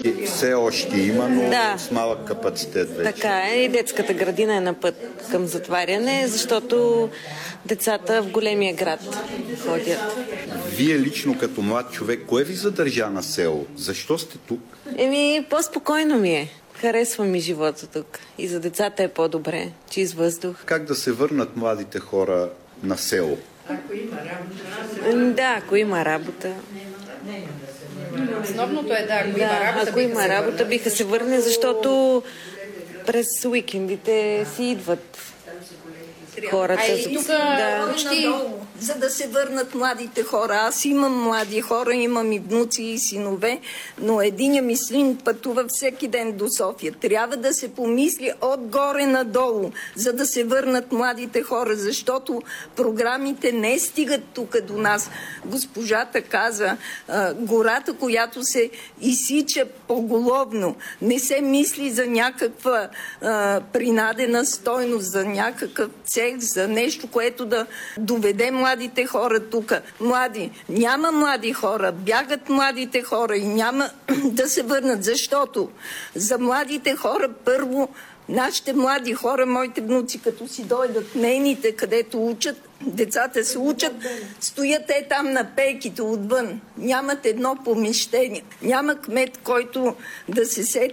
Все още има, но Да. с малък капацитет вече. Така е. И детската градина е на път към затваряне, защото децата в големия град ходят. Вие лично като млад човек, кое ви задържа на село? Защо сте тук? По-спокойно ми е. Харесва ми живота тук. И за децата е по-добре. Чист въздух. Как да се върнат младите хора на село? Да, ако има работа. Основното е ако има работа, биха се върне, защото през уикендите си идват хората. За да се върнат младите хора. Аз имам млади хора, имам и внуци и синове, но единия ми син пътува всеки ден до София. Трябва да се помисли отгоре надолу, за да се върнат младите хора, защото програмите не стигат тук до нас. Госпожата каза, гората, която се изсича поголовно, не се мисли за някаква принадена стойност, за някакъв цех, за нещо, което да доведе младите хора тук. Няма млади хора, бягат младите хора и няма да се върнат, защото за младите хора първо, нашите млади хора, моите внуци, като си дойдат нейните, където учат, децата се учат, стоят там на пейките отвън. Нямат едно помещение. Няма кмет, който да се сети